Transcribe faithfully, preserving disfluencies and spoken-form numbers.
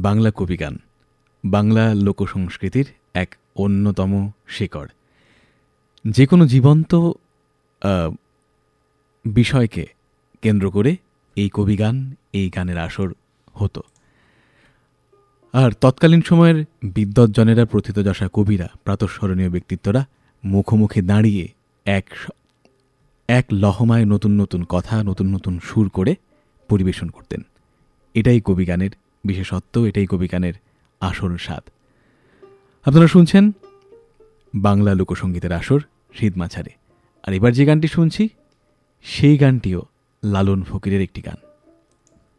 বাংলা কবিগান বাংলা লোকসংস্কৃতির এক অন্যতম শিকড়। যে কোনো জীবন্ত বিষয়কে কেন্দ্র করে এই কবিগান, এই গানের আসর হতো। আর তৎকালীন সময়ের বিদ্বজ্জনেরা, প্রথিতযশা কবিরা, প্রাতঃস্মরণীয় ব্যক্তিত্বরা মুখোমুখি দাঁড়িয়ে এক এক লহমায় নতুন নতুন কথা, নতুন নতুন সুর করে পরিবেশন করতেন। এটাই কবিগানের বিশেষত্ব, এটাই কবিগানের আসল স্বাদ। আপনারা শুনছেন বাংলা লোকসঙ্গীতের আসর শীত মাছারে। আর এবার যে গানটি শুনছি সেই গানটিও লালন ফকিরের একটি গান।